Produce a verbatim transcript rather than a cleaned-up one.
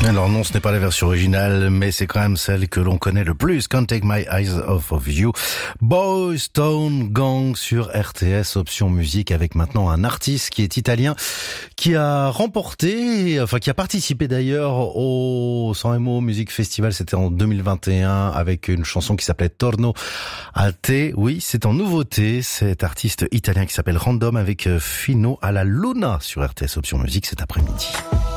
Alors non, ce n'est pas la version originale, mais c'est quand même celle que l'on connaît le plus. Can't Take My Eyes Off of You. Boys Town Gang sur R T S, option musique, avec maintenant un artiste qui est italien, qui a remporté, enfin qui a participé d'ailleurs au San Remo Music Festival, c'était en deux mille vingt et un, avec une chanson qui s'appelait Torno a te. Oui, c'est en nouveauté, cet artiste italien qui s'appelle Random avec Fino alla Luna sur R T S, option musique cet après-midi.